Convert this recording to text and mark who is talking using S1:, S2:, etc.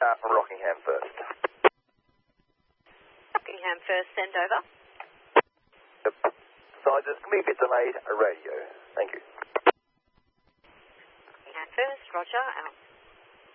S1: From Rockingham First.
S2: Rockingham First, send over.
S1: Yep. So just going to be a bit delayed radio. Thank you.
S2: Rockingham First, roger, out.